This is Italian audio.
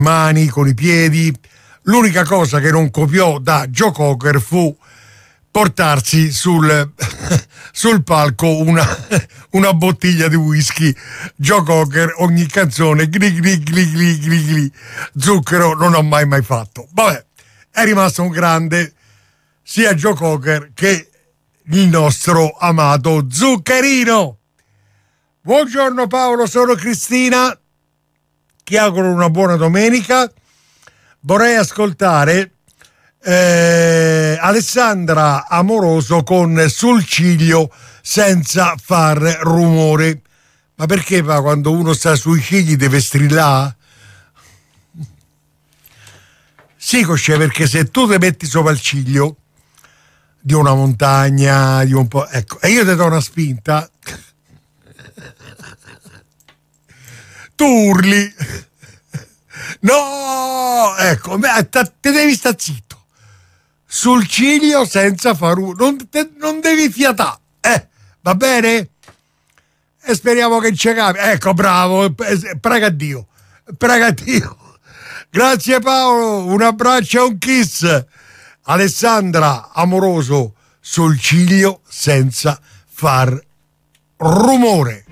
mani, con i piedi. L'unica cosa che non copiò da Joe Cocker fu portarsi sul palco una bottiglia di whisky. Joe Cocker ogni canzone gli gli, zucchero non ho mai fatto. Vabbè, è rimasto un grande sia Joe Cocker che il nostro amato Zuccherino. Buongiorno Paolo, sono Cristina, ti auguro una buona domenica. Vorrei ascoltare Alessandra Amoroso con Sul ciglio senza far rumore. Ma perché quando uno sta sui cigli deve strillare? Sì, Cosce, perché se tu ti metti sopra il ciglio di una montagna, di un po', ecco, e io ti do una spinta, tu urli, no, ecco, te devi stare zitto sul ciglio senza far non devi fiatare, va bene? E speriamo che ci capi. Ecco, bravo, prega Dio. Grazie Paolo, un abbraccio e un kiss. Alessandra Amoroso, Sul ciglio senza far rumore.